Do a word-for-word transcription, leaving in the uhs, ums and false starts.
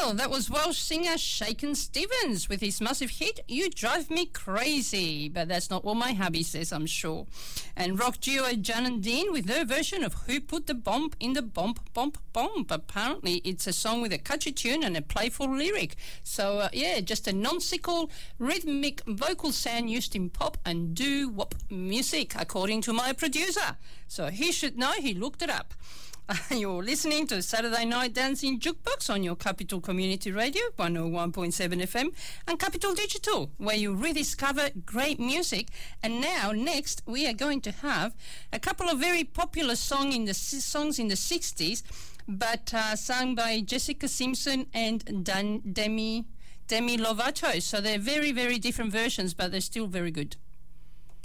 Well, that was Welsh singer Shakin' Stevens with his massive hit, You Drive Me Crazy. But that's not what my hubby says, I'm sure. And rock duo Jan and Dean with their version of Who Put the Bomb in the Bomb, Bomb, Bomb. Apparently, it's a song with a catchy tune and a playful lyric. So, uh, yeah, just a non-sickle rhythmic vocal sound used in pop and doo-wop music, according to my producer. So he should know, he looked it up. You're listening to Saturday Night Dancing Jukebox on your Capital Community Radio, one oh one point seven F M, and Capital Digital, where you rediscover great music. And now, next, we are going to have a couple of very popular song in the songs in the sixties, but uh, sung by Jessica Simpson and Dan, Demi, Demi Lovato. So they're very, very different versions, but they're still very good.